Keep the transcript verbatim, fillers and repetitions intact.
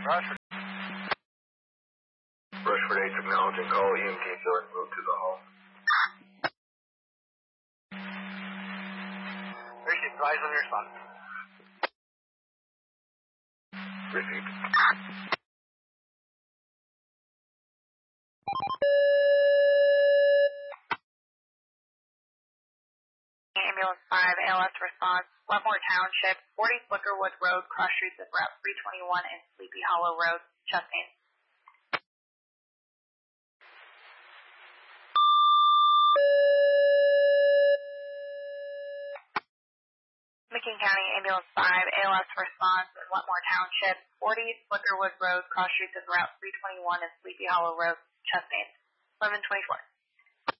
Roger. Rushford eight, acknowledging call. E M T four, move to the hall. Received. Advise on your response. Received. Ambulance five, A L S response, Wetmore Township, forty Flickerwood Road, cross streets of Route three twenty-one and Sleepy Hollow Road, Chastain. McKean County Ambulance five, A L S response, Wetmore Township, forty Flickerwood Road, cross streets of Route three twenty-one and Sleepy Hollow Road, Chastain. eleven twenty-four.